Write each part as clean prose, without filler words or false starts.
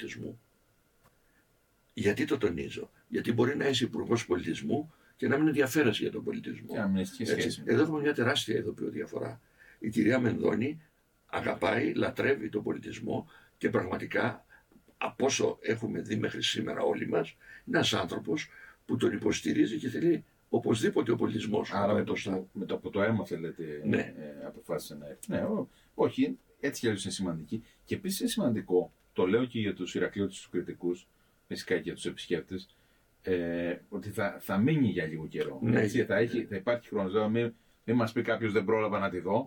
πολιτισμού. Γιατί το τονίζω? Γιατί μπορεί να είσαι υπουργός πολιτισμού και να μην ενδιαφέρεσαι για τον πολιτισμό. Και να μην έχει σχέση. Εδώ έχουμε μια τεράστια ειδοποιώ διαφορά. Η κυρία Μενδώνη αγαπάει, λατρεύει τον πολιτισμό και πραγματικά από όσο έχουμε δει μέχρι σήμερα όλοι μας, είναι ένας άνθρωπος που τον υποστηρίζει και θέλει οπωσδήποτε ο πολιτισμός. Άρα με το που το έμαθε, λέτε, ναι. Αποφάσισε να έρθει. Ναι, όχι, έτσι κι αλλιώς είναι σημαντική. Και επίσης είναι σημαντικό, το λέω και για τους Ηρακλειώτες, τους κριτικούς, φυσικά και για τους επισκέπτες, ότι θα μείνει για λίγο καιρό. Ναι, έτσι, θα υπάρχει χρόνος. Δηλαδή, μην μας πει κάποιος δεν πρόλαβα να τη δω.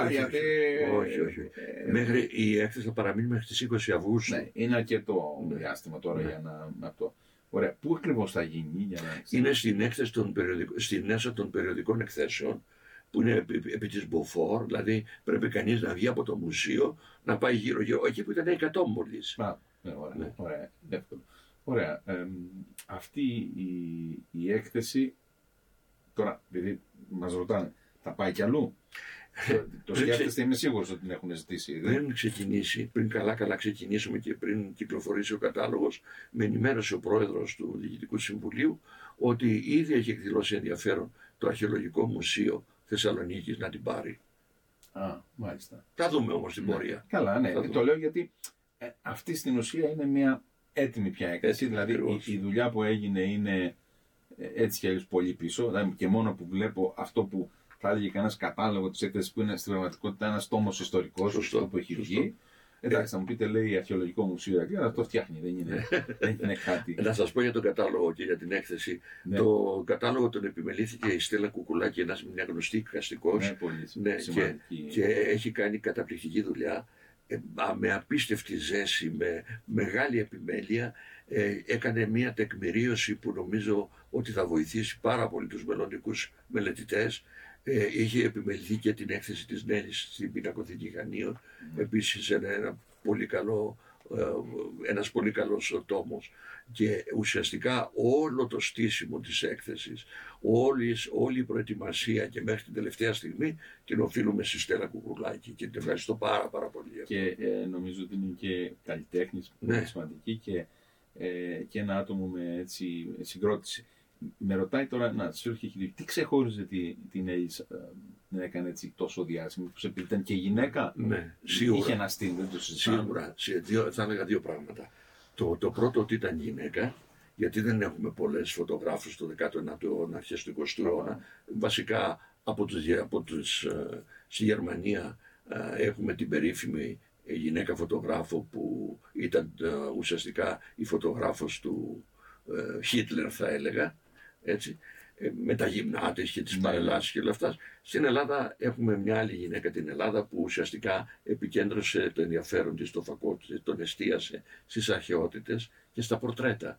Όχι. Μέχρι η έκθεση θα παραμείνει μέχρι τις 20 Αυγούστου. Ναι, είναι αρκετό διάστημα τώρα για να αυτό. Ωραία. Πού ακριβώς θα γίνει? Είναι στην αίθουσα των περιοδικών εκθέσεων, που είναι επί της Μποφόρ, δηλαδή πρέπει κανείς να βγει από το μουσείο, να πάει γύρω-γύρω, εκεί που ήταν 100 μόλις. Ωραία. Ωραία. Αυτή η έκθεση, τώρα, επειδή μας ρωτάνε, θα πάει κι αλλού? Το σκέφτεστε, είμαι σίγουρος ότι την έχουν ζητήσει. Πριν ξεκινήσει, πριν καλά ξεκινήσουμε και πριν κυκλοφορήσει ο κατάλογος, με ενημέρωσε ο πρόεδρος του Διοικητικού Συμβουλίου ότι ήδη έχει εκδηλώσει ενδιαφέρον το Αρχαιολογικό Μουσείο Θεσσαλονίκης να την πάρει. Μάλιστα. Θα δούμε όμως την πορεία. Καλά, ναι. Το λέω γιατί αυτή στην ουσία είναι μια έτοιμη πια έκθεση. Δηλαδή η δουλειά που έγινε είναι έτσι κι αλλιώς πολύ πίσω. Δηλαδή, και μόνο που βλέπω αυτό που θα έλεγε κανένας κατάλογο της έκθεσης, που είναι στην πραγματικότητα ένας τόμος ιστορικός, αυτό που έχει βγει. Εντάξει, θα μου πείτε, λέει Αρχαιολογικό Μουσείο Ηρακλείου, αλλά αυτό φτιάχνει, δεν είναι κάτι. Να σας πω για τον κατάλογο και για την έκθεση. Ναι. Το κατάλογο τον επιμελήθηκε η Στέλλα Κουκουλάκη, μια γνωστή εικαστικός. Ναι, και έχει κάνει καταπληκτική δουλειά. Με απίστευτη ζέση, με μεγάλη επιμέλεια, έκανε μια τεκμηρίωση που νομίζω ότι θα βοηθήσει πάρα πολύ τους μελλοντικούς μελετητές. Είχε επιμεληθεί και την έκθεση της Νέλης στην Πινακοθήκη Χανίων, επίσης ένας πολύ καλός τόμος, και ουσιαστικά όλο το στήσιμο της έκθεσης, όλη η προετοιμασία και μέχρι την τελευταία στιγμή την οφείλουμε στη Στέλλα Κουκουλάκη και την ευχαριστώ πάρα πολύ. Και νομίζω ότι είναι και καλλιτέχνης, πολύ σημαντική και ένα άτομο με συγκρότηση. Με ρωτάει τώρα να σου έρχεται τι ξεχώριζε την Έλλης να έκανε έτσι τόσο διάσημη, επειδή ήταν και γυναίκα? Ναι, σίγουρα. Είχε ένα στυλ, δεν το συζητάμε. Σίγουρα, θα έλεγα δύο πράγματα. Το πρώτο, ότι ήταν γυναίκα, γιατί δεν έχουμε πολλές φωτογράφους στο 19ο αιώνα, αρχές του 20ου αιώνα. Βασικά στη Γερμανία έχουμε την περίφημη γυναίκα φωτογράφο που ήταν ουσιαστικά η φωτογράφος του Χίτλερ, θα έλεγα, έτσι, με τα γυμνά της και τις παρελάσεις και όλα αυτά. Στην Ελλάδα έχουμε μια άλλη γυναίκα, την Ελλάδα, που ουσιαστικά επικέντρωσε το ενδιαφέρον της στο φακό της, τον εστίασε στις αρχαιότητες και στα πορτρέτα.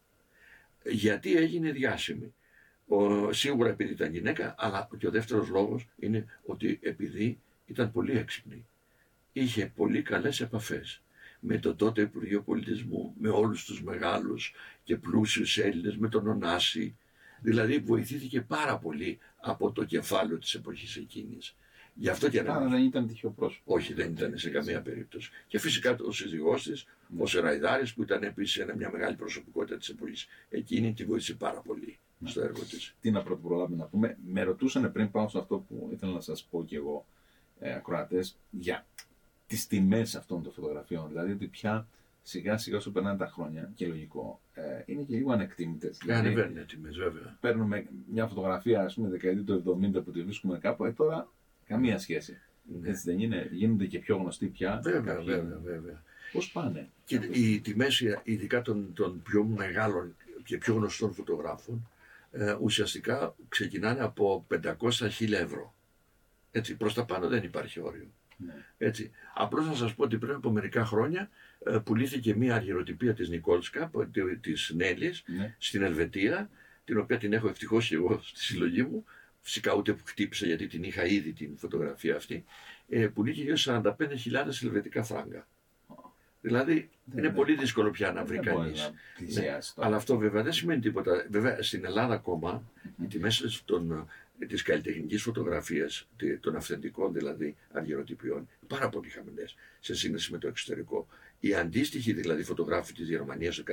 Γιατί έγινε διάσημη? Σίγουρα επειδή ήταν γυναίκα, αλλά και ο δεύτερος λόγος είναι ότι επειδή ήταν πολύ έξυπνη. Είχε πολύ καλές επαφές με το τότε Υπουργείο Πολιτισμού, με όλους τους μεγάλους και πλούσιους Έλληνες, με τον Ωνάση. Δηλαδή βοηθήθηκε πάρα πολύ από το κεφάλαιο της εποχής εκείνης. Γι' αυτό και άρα δεν ήταν τυχαίο πρόσωπο. Όχι, δεν ήταν σε καμία περίπτωση. Και φυσικά ο σύζυγός της, ο Σεραϊδάρης, που ήταν επίσης μια μεγάλη προσωπικότητα της εποχής εκείνη, τη βοήθησε πάρα πολύ στο έργο της. Τι να προλάβουμε να πούμε? Με ρωτούσαν πριν πάνω σε αυτό που ήθελα να σας πω και εγώ, ακροατές, για τις τιμές αυτών των φωτογραφιών. Δηλαδή ότι πια σιγά σιγά όσο περνάνε τα χρόνια, και λογικό, είναι και λίγο ανεκτήμητες. Ανεβαίνουν οι τιμές, βέβαια. Παίρνουμε μια φωτογραφία, ας πούμε, δεκαετία του 70 που τη βρίσκουμε κάπου, τώρα καμία σχέση. Ναι. Έτσι δεν είναι? Γίνονται και πιο γνωστοί πια. Βέβαια. Πώς πάνε? Και οι τιμές, ειδικά των πιο μεγάλων και πιο γνωστών φωτογράφων, ουσιαστικά ξεκινάνε από 500.000 ευρώ. Έτσι, προς τα πάνω δεν υπάρχει όριο. Ναι. Έτσι. Απλώς να σας πω ότι πριν από μερικά χρόνια πουλήθηκε μια αργυροτυπία της Νικόλσκα, της Νέλης, στην Ελβετία, την οποία την έχω ευτυχώς και εγώ στη συλλογή μου. Φυσικά ούτε που χτύπησα, γιατί την είχα ήδη την φωτογραφία αυτή. Πουλήθηκε γύρω 45.000 ελβετικά φράγκα. Δηλαδή είναι πολύ δύσκολο πια να βρει κανείς. Αλλά αυτό βέβαια δεν σημαίνει τίποτα. Βέβαια στην Ελλάδα ακόμα οι τιμές της καλλιτεχνικής φωτογραφίας, των αυθεντικών δηλαδή αργυροτυπιών, πάρα πολύ χαμηλές σε σύγκριση με το εξωτερικό. Οι αντίστοιχοι δηλαδή φωτογράφοι της Γερμανίας